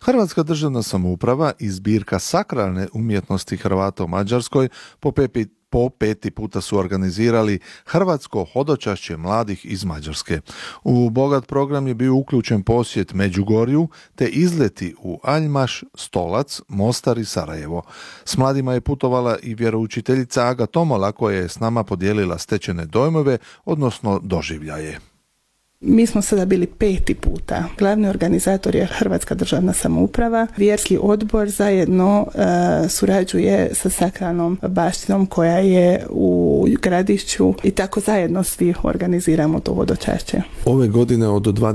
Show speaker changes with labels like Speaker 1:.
Speaker 1: Hrvatska državna samouprava i zbirka sakralne umjetnosti Hrvata u Mađarskoj po peti puta su organizirali Hrvatsko hodočašće mladih iz Mađarske. U bogat program je bio uključen posjet Međugorju te izleti u Aljmaš, Stolac, Mostar i Sarajevo. S mladima je putovala i vjeroučiteljica Aga Tomola koja je s nama podijelila stečene dojmove, odnosno doživljaje.
Speaker 2: Mi smo sada bili 5. puta. Glavni organizator je Hrvatska državna samouprava. Vjerski odbor zajedno surađuje sa sakralnom baštinom koja je u Gradišću i tako zajedno svi organiziramo to hodočašće.
Speaker 1: Ove godine od